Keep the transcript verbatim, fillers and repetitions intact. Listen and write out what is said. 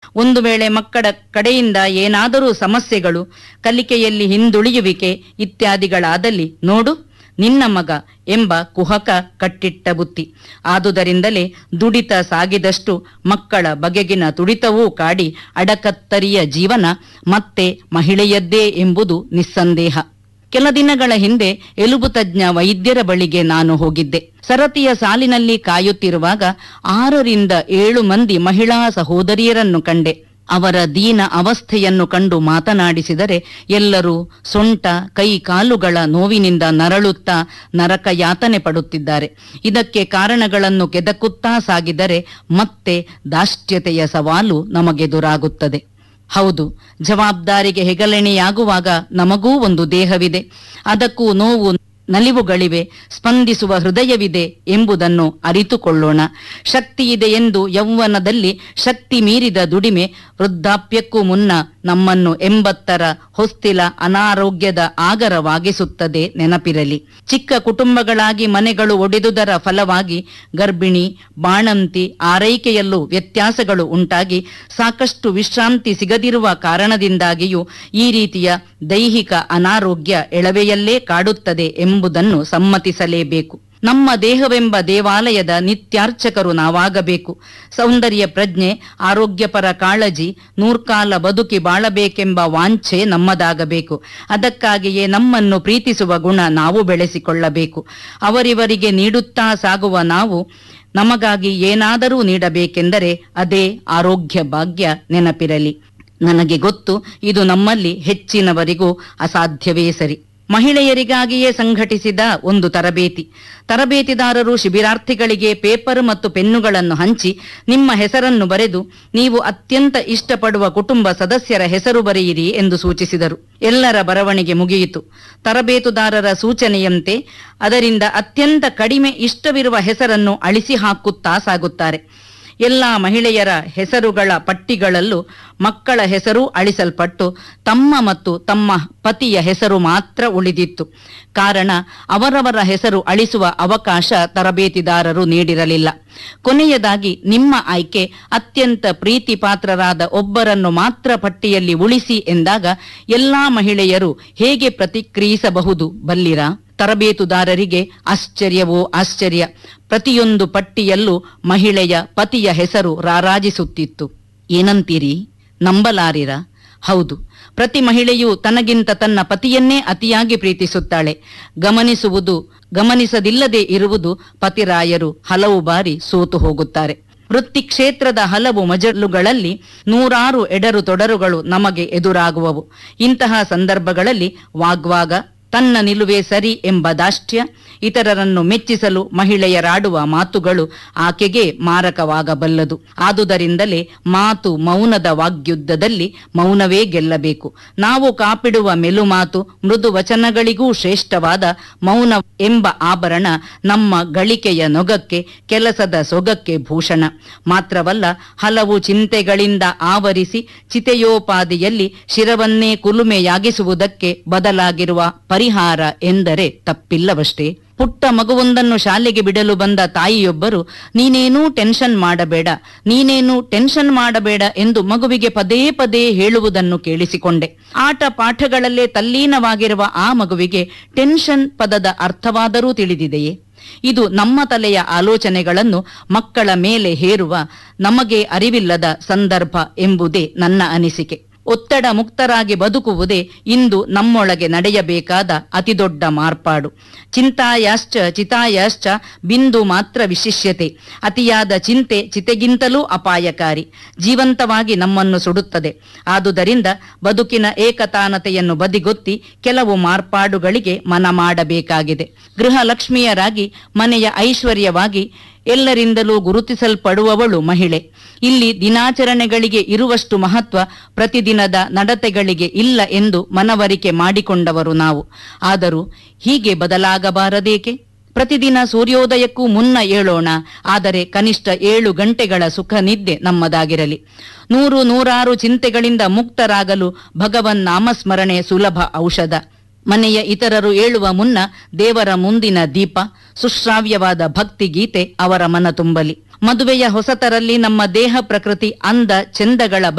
ಒಂದು ವೇಳೆ ಮಕ್ಕಳ ಕಡೆಯಿಂದ ಏನಾದರೂ ಸಮಸ್ಯೆಗಳು, ಕಲಿಕೆಯಲ್ಲಿ ಹಿಂದುಳಿಯುವಿಕೆ ಇತ್ಯಾದಿಗಳಾದಲ್ಲಿ ನೋಡು ನಿನ್ನ ಮಗ ಎಂಬ ಕುಹಕ ಕಟ್ಟಿಟ್ಟ ಬುತ್ತಿ. ಆದುದರಿಂದಲೇ ದುಡಿತ ಸಾಗಿದಷ್ಟು ಮಕ್ಕಳ ಬಗೆಗಿನ ತುಡಿತವೂ ಕಾಡಿ ಅಡಕತ್ತರಿಯ ಜೀವನ ಮತ್ತೆ ಮಹಿಳೆಯದ್ದೇ ಎಂಬುದು ನಿಸ್ಸಂದೇಹ. ಕೆಲ ದಿನಗಳ ಹಿಂದೆ ಎಲುಬು ತಜ್ಞ ವೈದ್ಯರ ಬಳಿಗೆ ನಾನು ಹೋಗಿದ್ದೆ. ಸರತಿಯ ಸಾಲಿನಲ್ಲಿ ಕಾಯುತ್ತಿರುವಾಗ ಆರರಿಂದ ಏಳು ಮಂದಿ ಮಹಿಳಾ ಸಹೋದರಿಯರನ್ನು ಕಂಡೆ. ಅವರ ದೀನ ಅವಸ್ಥೆಯನ್ನು ಕಂಡು ಮಾತನಾಡಿಸಿದರೆ ಎಲ್ಲರೂ ಸೊಂಟ ಕೈ ಕಾಲುಗಳ ನೋವಿನಿಂದ ನರಳುತ್ತಾ ನರಕ ಯಾತನೆ ಪಡುತ್ತಿದ್ದಾರೆ. ಇದಕ್ಕೆ ಕಾರಣಗಳನ್ನು ಕೆದಕುತ್ತಾ ಸಾಗಿದರೆ ಮತ್ತೆ ದಾಷ್ಟ್ಯತೆಯ ಸವಾಲು ನಮಗೆದುರಾಗುತ್ತದೆ. ಹೌದು, ಜವಾಬ್ದಾರಿಗೆ ಹೆಗಲೆಣೆಯಾಗುವಾಗ ನಮಗೂ ಒಂದು ದೇಹವಿದೆ, ಅದಕ್ಕೂ ನೋವು ನಲಿವುಗಳಿವೆ, ಸ್ಪಂದಿಸುವ ಹೃದಯವಿದೆ ಎಂಬುದನ್ನು ಅರಿತುಕೊಳ್ಳೋಣ. ಶಕ್ತಿಯಿದೆ ಎಂದು ಯೌವನದಲ್ಲಿ ಶಕ್ತಿ ಮೀರಿದ ದುಡಿಮೆ ವೃದ್ಧಾಪ್ಯಕ್ಕೂ ಮುನ್ನ ನಮ್ಮನ್ನು ಎಂಬತ್ತರ ಹೊಸ್ತಿಲ ಅನಾರೋಗ್ಯದ ಆಗರವಾಗಿಸುತ್ತದೆ, ನೆನಪಿರಲಿ. ಚಿಕ್ಕ ಕುಟುಂಬಗಳಾಗಿ ಮನೆಗಳು ಒಡೆದುದರ ಫಲವಾಗಿ ಗರ್ಭಿಣಿ, ಬಾಣಂತಿ ಆರೈಕೆಯಲ್ಲೂ ವ್ಯತ್ಯಾಸಗಳು ಉಂಟಾಗಿ ಸಾಕಷ್ಟು ವಿಶ್ರಾಂತಿ ಸಿಗದಿರುವ ಕಾರಣದಿಂದಾಗಿಯೂ ಈ ರೀತಿಯ ದೈಹಿಕ ಅನಾರೋಗ್ಯ ಎಳವೆಯಲ್ಲೇ ಕಾಡುತ್ತದೆ ಎಂಬುದನ್ನು ಸಮ್ಮತಿಸಲೇಬೇಕು. ನಮ್ಮ ದೇಹವೆಂಬ ದೇವಾಲಯದ ನಿತ್ಯಾರ್ಚಕರು ನಾವಾಗಬೇಕು. ಸೌಂದರ್ಯ ಪ್ರಜ್ಞೆ, ಆರೋಗ್ಯಪರ ಕಾಳಜಿ, ನೂರ್ಕಾಲ ಬದುಕಿ ಬಾಳಬೇಕೆಂಬ ವಾಂಛೆ ನಮ್ಮದಾಗಬೇಕು. ಅದಕ್ಕಾಗಿಯೇ ನಮ್ಮನ್ನು ಪ್ರೀತಿಸುವ ಗುಣ ನಾವು ಬೆಳೆಸಿಕೊಳ್ಳಬೇಕು. ಅವರಿವರಿಗೆ ನೀಡುತ್ತಾ ಸಾಗುವ ನಾವು ನಮಗಾಗಿ ಏನಾದರೂ ನೀಡಬೇಕೆಂದರೆ ಅದೇ ಆರೋಗ್ಯ ಭಾಗ್ಯ, ನೆನಪಿರಲಿ. ನನಗೆ ಗೊತ್ತು, ಇದು ನಮ್ಮಲ್ಲಿ ಹೆಚ್ಚಿನವರಿಗೂ ಅಸಾಧ್ಯವೇ ಸರಿ. ಮಹಿಳೆಯರಿಗಾಗಿಯೇ ಸಂಘಟಿಸಿದ ಒಂದು ತರಬೇತಿ. ತರಬೇತಿದಾರರು ಶಿಬಿರಾರ್ಥಿಗಳಿಗೆ ಪೇಪರ್ ಮತ್ತು ಪೆನ್ನುಗಳನ್ನು ಹಂಚಿ ನಿಮ್ಮ ಹೆಸರನ್ನು ಬರೆದು ನೀವು ಅತ್ಯಂತ ಇಷ್ಟಪಡುವ ಕುಟುಂಬ ಸದಸ್ಯರ ಹೆಸರು ಬರೆಯಿರಿ ಎಂದು ಸೂಚಿಸಿದರು. ಎಲ್ಲರ ಬರವಣಿಗೆ ಮುಗಿಯಿತು. ತರಬೇತುದಾರರ ಸೂಚನೆಯಂತೆ ಅದರಿಂದ ಅತ್ಯಂತ ಕಡಿಮೆ ಇಷ್ಟವಿರುವ ಹೆಸರನ್ನು ಅಳಿಸಿ ಹಾಕುತ್ತಾ ಸಾಗುತ್ತಾರೆ. ಎಲ್ಲ ಮಹಿಳೆಯರ ಹೆಸರುಗಳ ಪಟ್ಟಿಗಳಲ್ಲೂ ಮಕ್ಕಳ ಹೆಸರು ಅಳಿಸಲ್ಪಟ್ಟು ತಮ್ಮ ಮತ್ತು ತಮ್ಮ ಪತಿಯ ಹೆಸರು ಮಾತ್ರ ಉಳಿದಿತ್ತು. ಕಾರಣ, ಅವರವರ ಹೆಸರು ಅಳಿಸುವ ಅವಕಾಶ ತರಬೇತಿದಾರರು ನೀಡಿರಲಿಲ್ಲ. ಕೊನೆಯದಾಗಿ ನಿಮ್ಮ ಆಯ್ಕೆ ಅತ್ಯಂತ ಪ್ರೀತಿ ಪಾತ್ರರಾದ ಒಬ್ಬರನ್ನು ಮಾತ್ರ ಪಟ್ಟಿಯಲ್ಲಿ ಉಳಿಸಿ ಎಂದಾಗ ಎಲ್ಲಾ ಮಹಿಳೆಯರು ಹೇಗೆ ಪ್ರತಿಕ್ರಿಯಿಸಬಹುದು ಬಲ್ಲಿರಾ? ತರಬೇತುದಾರರಿಗೆ ಆಶ್ಚರ್ಯವೋ ಆಶ್ಚರ್ಯ. ಪ್ರತಿಯೊಂದು ಪಟ್ಟಿಯಲ್ಲೂ ಮಹಿಳೆಯ ಪತಿಯ ಹೆಸರು ರಾರಾಜಿಸುತ್ತಿತ್ತು. ಏನಂತೀರಿ? ನಂಬಲಾರಿರ? ಹೌದು, ಪ್ರತಿ ಮಹಿಳೆಯೂ ತನಗಿಂತ ತನ್ನ ಪತಿಯನ್ನೇ ಅತಿಯಾಗಿ ಪ್ರೀತಿಸುತ್ತಾಳೆ. ಗಮನಿಸುವುದು ಗಮನಿಸದಿಲ್ಲದೆ ಇರುವುದು ಪತಿರಾಯರು ಹಲವು ಬಾರಿ ಸೋತು ಹೋಗುತ್ತಾರೆ. ವೃತ್ತಿ ಕ್ಷೇತ್ರದ ಹಲವು ಮಜಲುಗಳಲ್ಲಿ ನೂರಾರು ಎಡರು ತೊಡರುಗಳು ನಮಗೆ ಎದುರಾಗುವವು. ಇಂತಹ ಸಂದರ್ಭಗಳಲ್ಲಿ ವಾಗ್ವಾಗ, ತನ್ನ ನಿಲುವೇ ಸರಿ ಎಂಬ ದಾಷ್ಟ್ಯ, ಇತರರನ್ನು ಮೆಚ್ಚಿಸಲು ಮಹಿಳೆಯರಾಡುವ ಮಾತುಗಳು ಆಕೆಗೆ ಮಾರಕವಾಗಬಲ್ಲದು. ಆದುದರಿಂದಲೇ ಮಾತು ಮೌನದ ವಾಗ್ಯುದ್ಧದಲ್ಲಿ ಮೌನವೇ ಗೆಲ್ಲಬೇಕು. ನಾವು ಕಾಪಿಡುವ ಮೆಲುಮಾತು, ಮೃದು ವಚನಗಳಿಗೂ ಶ್ರೇಷ್ಠವಾದ ಮೌನ ಎಂಬ ಆಭರಣ ನಮ್ಮ ಗಳಿಕೆಯ ನೊಗಕ್ಕೆ, ಕೆಲಸದ ಸೊಗಕ್ಕೆ ಭೂಷಣ. ಮಾತ್ರವಲ್ಲ, ಹಲವು ಚಿಂತೆಗಳಿಂದ ಆವರಿಸಿ ಚಿತೆಯೋಪಾದಿಯಲ್ಲಿ ಶಿರವನ್ನೇ ಕುಲುಮೆಯಾಗಿಸುವುದಕ್ಕೆ ಬದಲಾಗಿರುವ ಪರಿಹಾರ ಎಂದರೆ ತಪ್ಪಿಲ್ಲವಷ್ಟೇ. ಪುಟ್ಟ ಮಗುವೊಂದನ್ನು ಶಾಲೆಗೆ ಬಿಡಲು ಬಂದ ತಾಯಿಯೊಬ್ಬರು ನೀನೇನೂ ಟೆನ್ಷನ್ ಮಾಡಬೇಡ, ನೀನೇನೂ ಟೆನ್ಷನ್ ಮಾಡಬೇಡ ಎಂದು ಮಗುವಿಗೆ ಪದೇ ಪದೇ ಹೇಳುವುದನ್ನು ಕೇಳಿಸಿಕೊಂಡೆ. ಆಟ ಪಾಠಗಳಲ್ಲೇ ತಲ್ಲೀನವಾಗಿರುವ ಆ ಮಗುವಿಗೆ ಟೆನ್ಷನ್ ಪದದ ಅರ್ಥವಾದರೂ ತಿಳಿದಿದೆಯೇ? ಇದು ನಮ್ಮ ತಲೆಯ ಆಲೋಚನೆಗಳನ್ನು ಮಕ್ಕಳ ಮೇಲೆ ಹೇರುವ ನಮಗೆ ಅರಿವಿಲ್ಲದ ಸಂದರ್ಭ ಎಂಬುದೇ ನನ್ನ ಅನಿಸಿಕೆ. ಒತ್ತಡ ಮುಕ್ತರಾಗಿ ಬದುಕುವುದೇ ಇಂದು ನಮ್ಮೊಳಗೆ ನಡೆಯಬೇಕಾದ ಅತಿದೊಡ್ಡ ಮಾರ್ಪಾಡು. ಚಿಂತಾಯಾಶ್ಚ ಚಿತಾಯಾಶ್ಚ ಬಿಂದು ಮಾತ್ರ ವಿಶಿಷ್ಯತೆ. ಅತಿಯಾದ ಚಿಂತೆ ಚಿತೆಗಿಂತಲೂ ಅಪಾಯಕಾರಿ, ಜೀವಂತವಾಗಿ ನಮ್ಮನ್ನು ಸುಡುತ್ತದೆ. ಆದುದರಿಂದ ಬದುಕಿನ ಏಕತಾನತೆಯನ್ನು ಬದಿಗೊತ್ತಿ ಕೆಲವು ಮಾರ್ಪಾಡುಗಳಿಗೆ ಮನ ಮಾಡಬೇಕಾಗಿದೆ. ಗೃಹ ಲಕ್ಷ್ಮಿಯರಾಗಿ, ಮನೆಯ ಐಶ್ವರ್ಯವಾಗಿ ಎಲ್ಲರಿಂದಲೂ ಗುರುತಿಸಲ್ಪಡುವವಳು ಮಹಿಳೆ. ಇಲ್ಲಿ ದಿನಾಚರಣೆಗಳಿಗೆ ಇರುವಷ್ಟು ಮಹತ್ವ ಪ್ರತಿದಿನದ ನಡತೆಗಳಿಗೆ ಇಲ್ಲ ಎಂದು ಮನವರಿಕೆ ಮಾಡಿಕೊಂಡವರು ನಾವು. ಆದರೂ ಹೀಗೆ ಬದಲಾಗಬಾರದೇಕೆ? ಪ್ರತಿದಿನ ಸೂರ್ಯೋದಯಕ್ಕೂ ಮುನ್ನ ಏಳೋಣ, ಆದರೆ ಕನಿಷ್ಠ ಏಳು ಗಂಟೆಗಳ ಸುಖ ನಿದ್ದೆ ನಮ್ಮದಾಗಿರಲಿ. ನೂರು ನೂರಾರು ಚಿಂತೆಗಳಿಂದ ಮುಕ್ತರಾಗಲು ಭಗವನ್ ನಾಮಸ್ಮರಣೆ ಸುಲಭ ಔಷಧ. ಮನೆಯ ಇತರರು ಏಳುವ ಮುನ್ನ ದೇವರ ಮುಂದಿನ ದೀಪ, ಸುಶ್ರಾವ್ಯವಾದ ಭಕ್ತಿ ಗೀತೆ ಅವರ ಮನ ತುಂಬಲಿ. ಮದುವೆಯ ಹೊಸತರಲ್ಲಿ ನಮ್ಮ ದೇಹ ಪ್ರಕೃತಿ ಅಂದ ಚೆಂದಗಳ